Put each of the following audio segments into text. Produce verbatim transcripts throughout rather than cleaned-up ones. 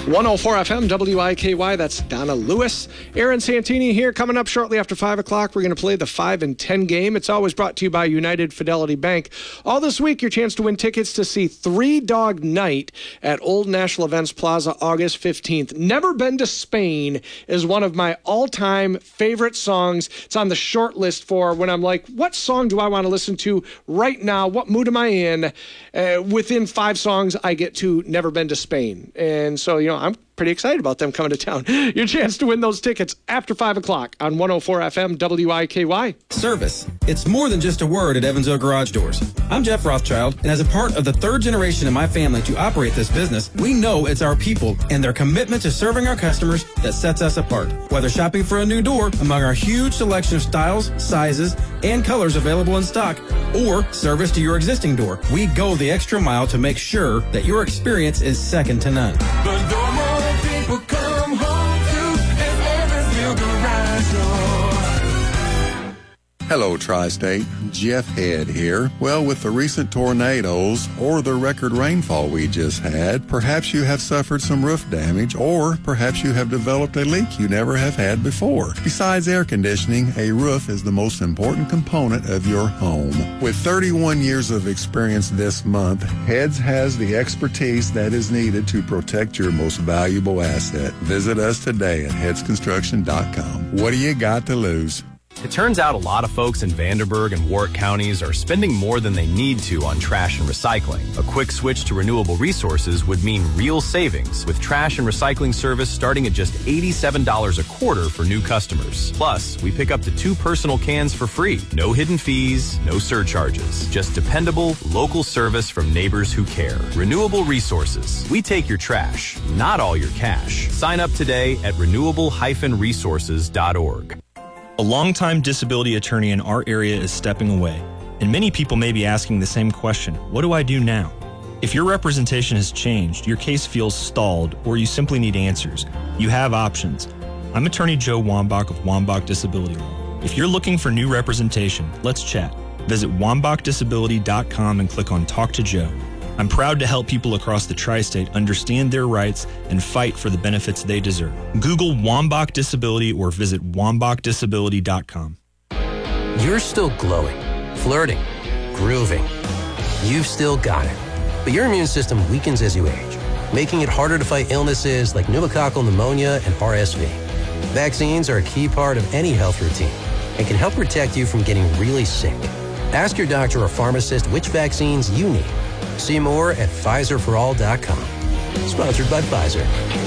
one oh four F M, W I K Y, that's Donna Lewis. Aaron Santini here. Coming up shortly after five o'clock, we're going to play the five and ten game. It's always brought to you by United Fidelity Bank. All this week, your chance to win tickets to see Three Dog Night at Old National Events Plaza, August fifteenth. Never Been to Spain is one of my all-time favorite songs. It's on the short list for when I'm like, what song do I want to listen to right now? What mood am I in? Uh, within five songs, I get to Never Been to Spain. And so, you know, I'm pretty excited about them coming to town. Your chance to win those tickets after five o'clock on one oh four F M W I K Y. Service. It's more than just a word at Evansville Garage Doors. I'm Jeff Rothschild, and as a part of the third generation in my family to operate this business, we know it's our people and their commitment to serving our customers that sets us apart. Whether shopping for a new door among our huge selection of styles, sizes, and colors available in stock, or service to your existing door, we go the extra mile to make sure that your experience is second to none. The door more people come home to an Evansville Garage Door. Hello, Tri-State. Jeff Head here. Well, with the recent tornadoes or the record rainfall we just had, perhaps you have suffered some roof damage, or perhaps you have developed a leak you never have had before. Besides air conditioning, a roof is the most important component of your home. With thirty-one years of experience this month, Heads has the expertise that is needed to protect your most valuable asset. Visit us today at heads construction dot com. What do you got to lose? It turns out a lot of folks in Vanderburgh and Warwick counties are spending more than they need to on trash and recycling. A quick switch to renewable resources would mean real savings, with trash and recycling service starting at just eighty-seven dollars a quarter for new customers. Plus, we pick up to two personal cans for free. No hidden fees, no surcharges. Just dependable, local service from neighbors who care. Renewable resources. We take your trash, not all your cash. Sign up today at renewable dash resources dot org. A longtime disability attorney in our area is stepping away, and many people may be asking the same question: what do I do now? If your representation has changed, your case feels stalled, or you simply need answers, you have options. I'm attorney Joe Wambach of Wambach Disability Law. If you're looking for new representation, let's chat. Visit wambach disability dot com and click on Talk to Joe. I'm proud to help people across the tri-state understand their rights and fight for the benefits they deserve. Google Wambach Disability or visit wambach disability dot com. You're still glowing, flirting, grooving. You've still got it. But your immune system weakens as you age, making it harder to fight illnesses like pneumococcal pneumonia and R S V. Vaccines are a key part of any health routine and can help protect you from getting really sick. Ask your doctor or pharmacist which vaccines you need. See more at Pfizer for all dot com. Sponsored by Pfizer.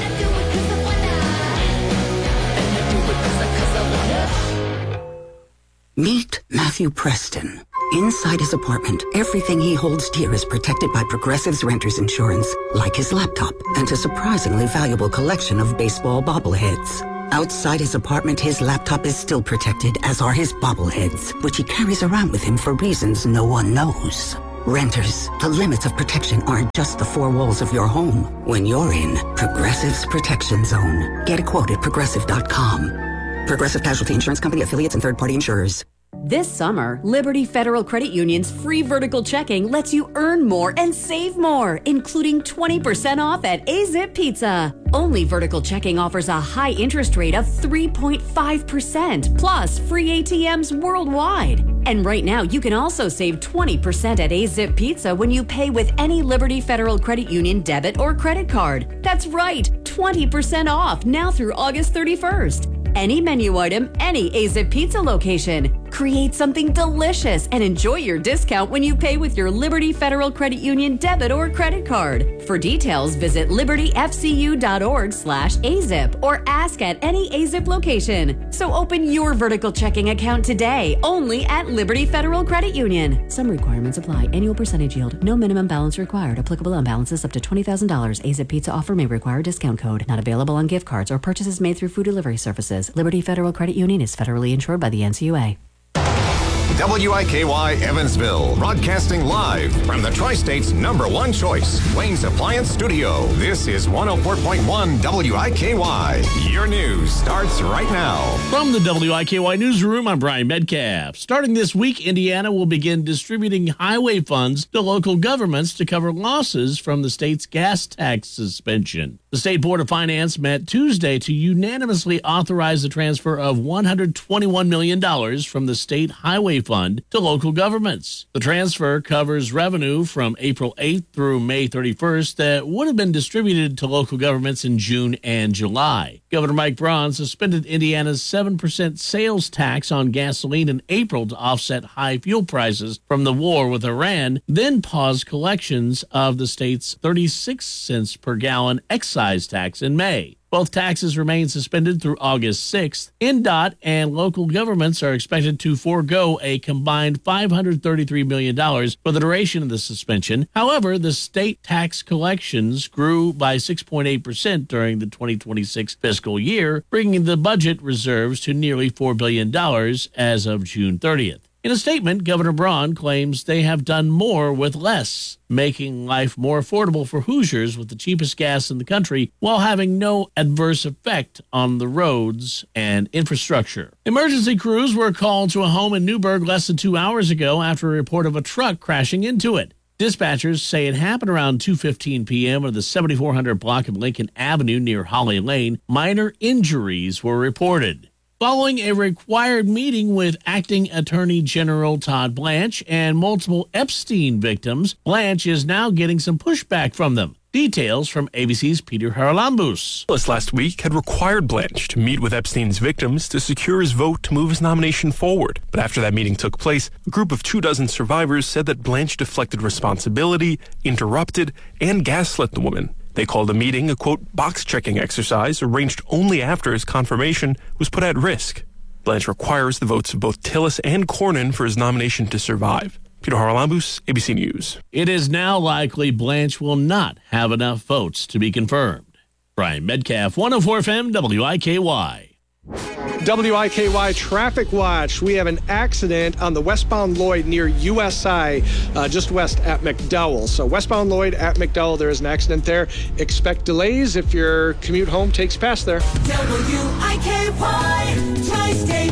Meet Matthew Preston. Inside his apartment, everything he holds dear is protected by Progressive's Renter's Insurance, like his laptop and a surprisingly valuable collection of baseball bobbleheads. Outside his apartment, his laptop is still protected, as are his bobbleheads, which he carries around with him for reasons no one knows. Renters, the limits of protection aren't just the four walls of your home. When you're in Progressive's Protection Zone, get a quote at progressive dot com. Progressive Casualty Insurance Company, affiliates, and third-party insurers. This summer, Liberty Federal Credit Union's free vertical checking lets you earn more and save more, including twenty percent off at A-Zip Pizza. Only vertical checking offers a high interest rate of three point five percent, plus free A T Ms worldwide. And right now, you can also save twenty percent at A-Zip Pizza when you pay with any Liberty Federal Credit Union debit or credit card. That's right, twenty percent off now through August thirty-first. Any menu item, any A-Zip Pizza location. Create something delicious and enjoy your discount when you pay with your Liberty Federal Credit Union debit or credit card. For details, visit libertyfcu.org slash AZIP or ask at any A-Zip location. So open your vertical checking account today, only at Liberty Federal Credit Union. Some requirements apply. Annual percentage yield. No minimum balance required. Applicable on balances up to twenty thousand dollars. A-Zip Pizza offer may require discount code. Not available on gift cards or purchases made through food delivery services. Liberty Federal Credit Union is federally insured by the N C U A. W I K Y Evansville, broadcasting live from the Tri-State's number one choice, Wayne's Appliance Studio. This is one oh four point one W I K Y. Your news starts right now. From the W I K Y Newsroom, I'm Brian Metcalf. Starting this week, Indiana will begin distributing highway funds to local governments to cover losses from the state's gas tax suspension. The The State Board of Finance met Tuesday to unanimously authorize the transfer of one hundred twenty-one million dollars from the State Highway Fund to local governments. The transfer covers revenue from April eighth through May thirty-first that would have been distributed to local governments in June and July. Governor Mike Braun suspended Indiana's seven percent sales tax on gasoline in April to offset high fuel prices from the war with Iran, then paused collections of the state's thirty-six cents per gallon excise tax in May. Both taxes remain suspended through August sixth. N D O T and local governments are expected to forego a combined five hundred thirty-three million dollars for the duration of the suspension. However, the state tax collections grew by six point eight percent during the twenty twenty-six fiscal year, bringing the budget reserves to nearly four billion dollars as of June thirtieth. In a statement, Governor Braun claims they have done more with less, making life more affordable for Hoosiers with the cheapest gas in the country while having no adverse effect on the roads and infrastructure. Emergency crews were called to a home in Newburgh less than two hours ago after a report of a truck crashing into it. Dispatchers say it happened around two fifteen p.m. on the seventy-four hundred block of Lincoln Avenue near Holly Lane. Minor injuries were reported. Following a required meeting with Acting Attorney General Todd Blanche and multiple Epstein victims, Blanche is now getting some pushback from them. Details from A B C's Peter Haralambous. Last week had required Blanche to meet with Epstein's victims to secure his vote to move his nomination forward. But after that meeting took place, a group of two dozen survivors said that Blanche deflected responsibility, interrupted, and gaslit the woman. They called the meeting a, quote, box-checking exercise arranged only after his confirmation was put at risk. Blanche requires the votes of both Tillis and Cornyn for his nomination to survive. Peter Haralambous, A B C News. It is now likely Blanche will not have enough votes to be confirmed. Brian Medcalf, one oh four F M, W I K Y. W I K Y Traffic Watch. We have an accident on the westbound Lloyd near U S I, uh, just west at McDowell. So westbound Lloyd at McDowell, there is an accident there. Expect delays if your commute home takes past there. W I K Y Tri-State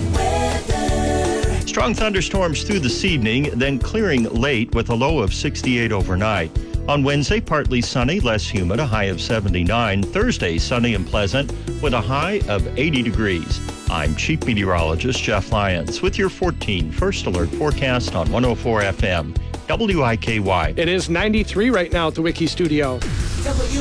Weather. Strong thunderstorms through this evening, then clearing late with a low of sixty-eight overnight. On Wednesday, partly sunny, less humid, a high of seventy-nine. Thursday, sunny and pleasant with a high of eighty degrees. I'm Chief Meteorologist Jeff Lyons with your fourteen First Alert forecast on one oh four F M, W I K Y. It is ninety-three right now at the Wiki Studio. W